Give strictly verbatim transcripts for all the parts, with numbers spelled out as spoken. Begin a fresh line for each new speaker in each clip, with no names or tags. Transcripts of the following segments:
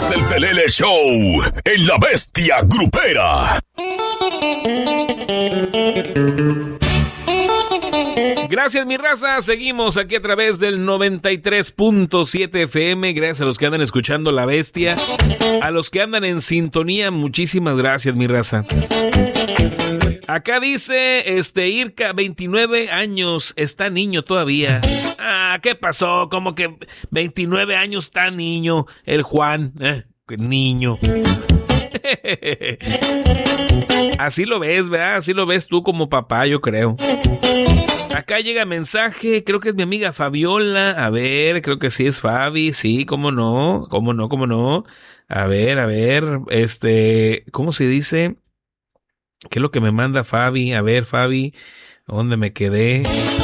Es el Pelele Show en La Bestia Grupera.
Gracias, mi raza. Seguimos aquí a través del noventa y tres punto siete F M. Gracias a los que andan escuchando La Bestia. A los que andan en sintonía, muchísimas gracias, mi raza. Acá dice, este, Irka, veintinueve años, está niño todavía. Ah, ¿qué pasó? Como que veintinueve años está niño, el Juan, eh, niño. Así lo ves, ¿verdad? Así lo ves tú como papá, yo creo. Acá llega mensaje, creo que es mi amiga Fabiola. A ver, creo que sí es Fabi, sí, cómo no, cómo no, cómo no. A ver, a ver, este, ¿cómo se dice? ¿Qué es lo que me manda Fabi? A ver, Fabi, ¿dónde me quedé?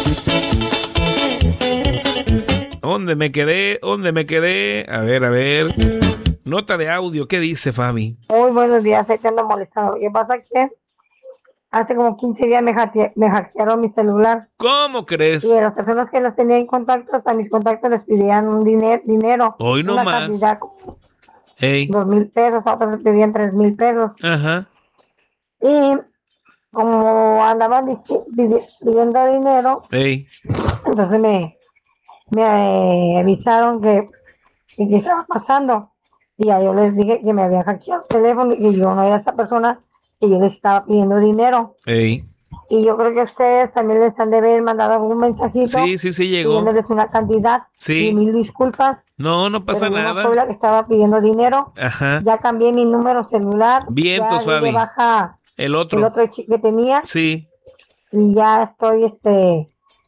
¿Dónde me quedé? ¿Dónde me quedé? A ver, a ver. Nota de audio, ¿qué dice Fabi?
Muy buenos días, sé que ando molestando. ¿Qué pasa? Que hace como quince días me, hacke- me hackearon mi celular.
¿Cómo crees?
Y de las personas que los tenía en contacto, hasta mis contactos les pedían un diner- dinero.
Hoy no
una
más.
cantidad,
Hey.
dos mil pesos, a otros les pedían tres mil pesos.
Ajá.
Y como andaban dici- pidi- pidiendo dinero,
Hey.
entonces me, me avisaron que, que qué estaba pasando. Y ya yo les dije que me habían hackeado el teléfono y que yo no era esa persona, que yo les estaba pidiendo dinero.
Hey.
Y yo creo que ustedes también les han de haber mandado algún mensajito.
Sí, sí, sí llegó.
Pidiéndoles una cantidad.
Sí.
Y mil disculpas.
No, no pasa
pero yo
nada.
no soy la que estaba pidiendo dinero.
Ajá.
Ya cambié mi número celular.
Vientos,
ya di de
Fabi.
baja
El otro.
el otro chip que tenía.
Sí.
Y ya estoy, este...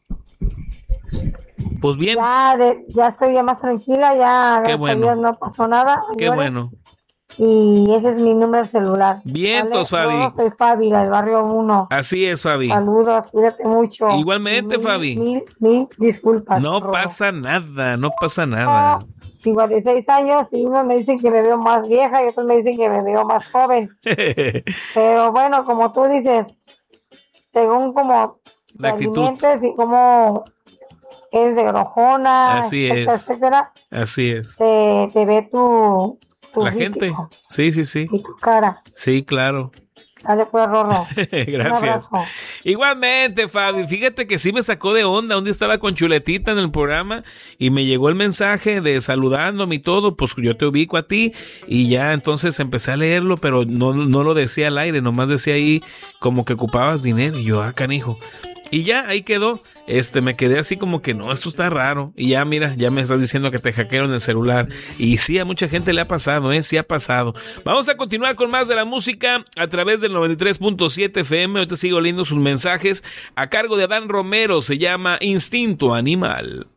Pues bien.
Ya, de, ya estoy ya más tranquila. Ya,
Qué
gracias a
bueno.
Dios, no pasó nada.
Qué
señores.
bueno.
Y ese es mi número celular.
Vientos,
¿Vale?
Fabi.
Yo soy Fabi, la del barrio uno.
Así es, Fabi.
Saludos, cuídate mucho.
Igualmente,
mil,
Fabi.
Mil, mil disculpas.
No
Rodo.
pasa nada, no pasa nada.
cincuenta y seis años y unos me dicen que me veo más vieja y otros me dicen que me veo más joven. Pero bueno, como tú dices, según como
La
te
actitud.
alimentes y como eres de grojona,
Así
etcétera,
es.
etcétera,
Así es.
te, te ve tu, tu
La
físico
gente. Sí, sí, sí.
y tu cara.
Sí, claro.
Dale pues, Rorro.
Gracias.
Un abrazo.
Igualmente, Fabi, fíjate que sí me sacó de onda. Un día estaba con Chuletita en el programa y me llegó el mensaje de saludándome y todo. Pues yo te ubico a ti y ya entonces empecé a leerlo, pero no, no lo decía al aire, nomás decía ahí como que ocupabas dinero. Y yo, ah, canijo. Y ya, ahí quedó. Este, me quedé así como que no, esto está raro. Y ya, mira, ya me estás diciendo que te hackearon el celular. Y sí, a mucha gente le ha pasado, ¿eh? Sí ha pasado. Vamos a continuar con más de la música a través del noventa y tres punto siete F M. Hoy te sigo leyendo sus mensajes a cargo de Adán Romero. Se llama Instinto Animal.